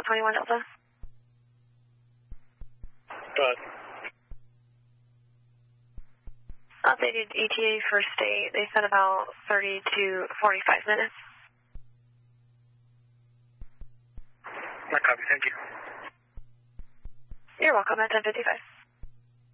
21 Delta. Good. Updated ETA for state. They said about 30 to 45 minutes. My copy, thank you. You're welcome at 10:55.